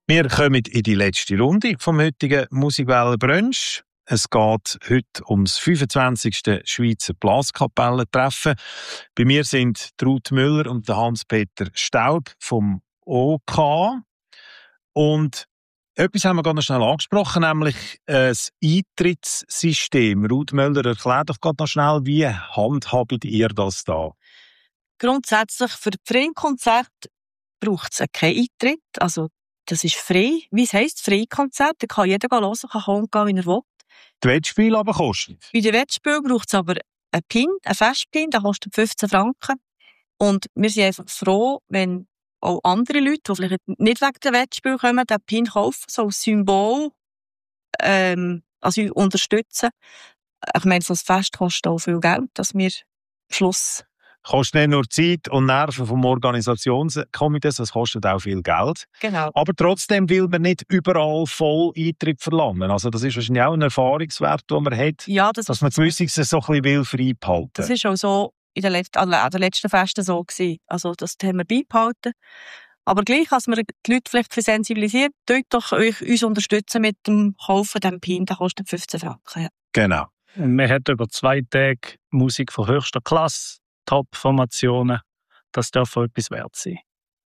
Wir kommen in die letzte Runde vom heutigen Musikwellen-Brunch. Es geht heute ums 25. Schweizer Blaskapellentreffen. Bei mir sind Ruth Müller und Hans-Peter Staub vom OK. Und etwas haben wir gerade noch schnell angesprochen, nämlich das Eintrittssystem. Ruth Müller, erklär doch gerade noch schnell, wie handhabt ihr das da? Grundsätzlich für die Freikonzerte braucht es keinen Eintritt. Also, das ist frei. Wie es heisst, Freikonzert. Da kann jeder hören, kann kommen gehen, wie er will. Die Wettspiele aber kosten? Bei den Wettspielen braucht es aber einen PIN, einen Festpin, der kostet 15 Franken. Und wir sind einfach froh, wenn auch andere Leute, die vielleicht nicht wegen der Wettspiele kommen, den PIN kaufen, so als Symbol, also unterstützen. Ich meine, so ein Fest kostet auch viel Geld, dass wir am Schluss... Kostet nicht nur Zeit und Nerven vom Organisationskomitee, das kostet auch viel Geld. Genau. Aber trotzdem will man nicht überall voll Eintritt verlangen. Also das ist wahrscheinlich auch ein Erfahrungswert, den man hat, Ja, dass man gewisse so ein bisschen frei behalten will. Das ist auch so an den letzten Festen so gewesen. Also das haben wir beibehalten. Aber gleich, als wir die Leute vielleicht für sensibilisiert, tut doch euch uns unterstützen mit dem Kaufen dem PIN, der kostet 15 Franken. Ja. Genau. Wir haben über 2 Tage Musik von höchster Klasse, Top-Formationen. Das darf auch etwas wert sein.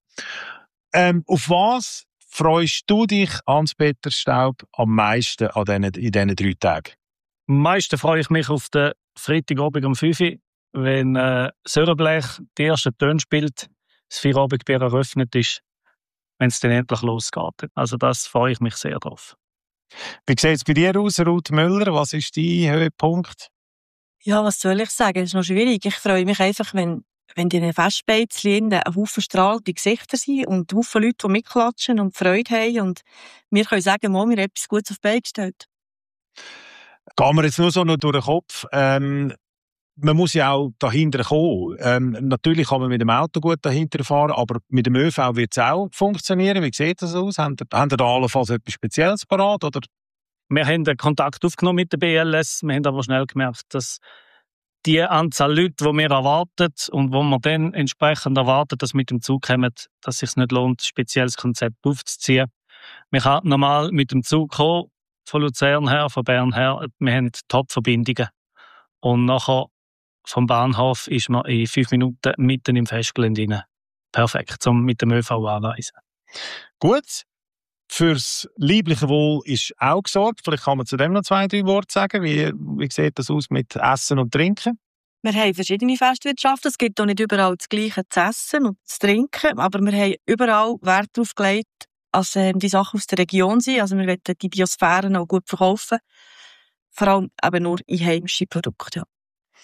Auf was freust du dich, Hans-Peter Staub, am meisten in diesen 3 Tagen? Am meisten freue ich mich auf den Freitagabend um 5 Uhr, wenn Sörenblech die ersten Töne spielt, das Feierabendbier eröffnet ist, wenn es dann endlich losgeht. Also das freue ich mich sehr drauf. Wie sieht es bei dir aus, Ruth Müller? Was ist dein Höhepunkt? Ja, was soll ich sagen? Das ist noch schwierig. Ich freue mich einfach, wenn in den Festbeizchen ein Haufen strahlende Gesichter sind und Haufen Leute, die mitklatschen und Freude haben. Und wir können sagen, wir haben etwas Gutes auf die Beine gestellt. Gehen wir jetzt nur so noch durch den Kopf. Man muss ja auch dahinter kommen. Natürlich kann man mit dem Auto gut dahinter fahren, aber mit dem ÖV wird es auch funktionieren. Wie sieht das aus? Haben ihr da allenfalls etwas Spezielles parat? Oder? Wir haben Kontakt aufgenommen mit der BLS. Wir haben aber schnell gemerkt, dass die Anzahl Leute, die wir erwarten und wo wir dann entsprechend erwarten, dass mit dem Zug kommen, dass es sich nicht lohnt, ein spezielles Konzept aufzuziehen. Wir können normal mit dem Zug kommen, von Luzern her, von Bern her. Wir haben Top-Verbindungen. Und nachher vom Bahnhof ist man in 5 Minuten mitten im Festgelände rein. Perfekt, um mit dem ÖV anreisen. Gut. Fürs liebliche Wohl ist auch gesorgt. Vielleicht kann man zu dem noch 2, 3 Worte sagen. Wie sieht das aus mit Essen und Trinken? Wir haben verschiedene Festwirtschaften. Es gibt auch nicht überall das Gleiche zu essen und zu trinken. Aber wir haben überall Wert darauf gelegt, dass die Sachen aus der Region sind. Also wir wollen die Biosphären auch gut verkaufen. Vor allem eben nur einheimische Produkte. Ja.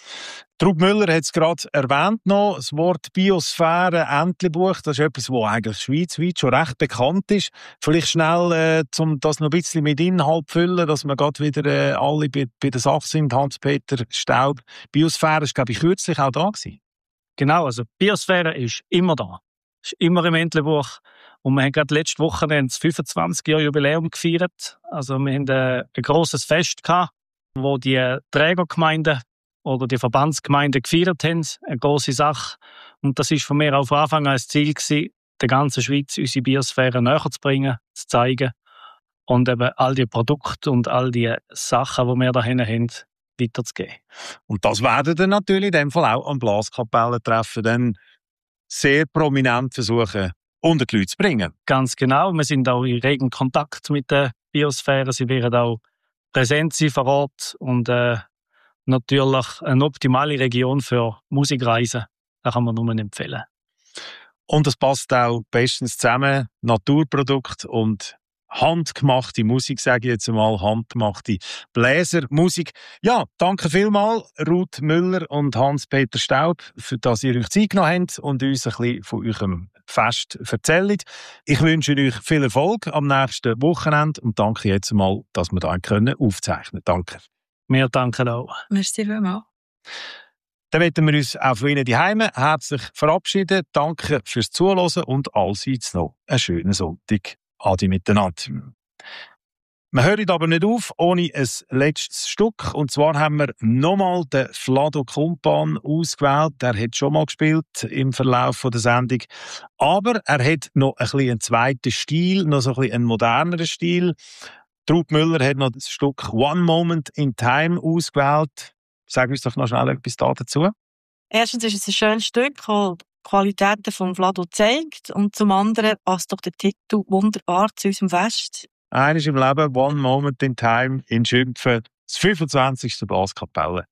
Ruth Müller hat es gerade erwähnt noch, das Wort Biosphäre, Entlebuch, das ist etwas, was eigentlich schweizweit schon recht bekannt ist. Vielleicht schnell, um das noch ein bisschen mit Inhalt zu füllen, dass wir gerade wieder alle bei der Sache sind, Hans-Peter Staub. Biosphäre ist, glaube ich, kürzlich auch da gewesen. Genau, also Biosphäre ist immer da. Ist immer im Entlebuch. Und wir haben gerade letzte Woche das 25-Jahr-Jubiläum gefeiert. Also wir haben ein grosses Fest gehabt, wo die Trägergemeinden oder die Verbandsgemeinden gefeiert haben. Eine grosse Sache. Und das war von mir auch von Anfang an das Ziel gewesen, der ganzen Schweiz unsere Biosphäre näher zu bringen, zu zeigen und eben all die Produkte und all die Sachen, die wir da haben, weiterzugeben. Und das werden dann natürlich in dem Fall auch am Blaskapellentreffen dann sehr prominent versuchen, unter die Leute zu bringen. Ganz genau. Wir sind auch in regem Kontakt mit der Biosphäre. Sie werden auch präsent sein vor Ort und natürlich eine optimale Region für Musikreisen. Das kann man nur empfehlen. Und es passt auch bestens zusammen. Naturprodukt und handgemachte Musik, sage ich jetzt einmal, handgemachte Bläsermusik. Ja, danke vielmals, Ruth Müller und Hans-Peter Staub, für dass ihr euch Zeit genommen habt und uns ein bisschen von eurem Fest erzählt. Ich wünsche euch viel Erfolg am nächsten Wochenende und danke jetzt mal, dass wir da aufzeichnen können. Danke. Wir danken auch. Merci vielmals. Dann möchten wir uns auch von Ihnen daheim herzlich verabschieden. Danke fürs Zuhören und allseits noch einen schönen Sonntag. Adi miteinander. Wir hören aber nicht auf ohne ein letztes Stück. Und zwar haben wir nochmal den Vlado Kumpan ausgewählt. Der hat schon mal gespielt im Verlauf der Sendung. Aber er hat noch ein bisschen einen zweiten Stil, noch so ein bisschen einen moderneren Stil. Traut Müller hat noch das Stück One Moment in Time ausgewählt. Sag uns doch noch schnell etwas dazu. Erstens ist es ein schönes Stück, das die Qualitäten von Vlado zeigt. Und zum anderen passt doch der Titel wunderbar zu unserem Fest. Eines im Leben, One Moment in Time in Schimpfen, das 25. Blaskapelle.